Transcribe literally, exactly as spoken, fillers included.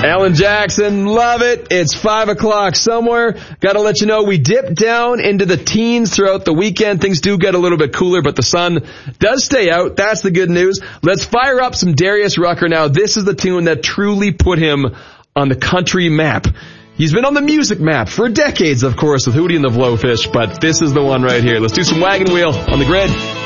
Alan Jackson, love it. It's five o'clock somewhere. Got to let you know we dip down into the teens throughout the weekend. Things do get a little bit cooler, but the sun does stay out. That's the good news. Let's fire up some Darius Rucker now. This is the tune that truly put him on the country map. He's been on the music map for decades, of course, with Hootie and the Blowfish, but this is the one right here. Let's do some Wagon Wheel on the Grid.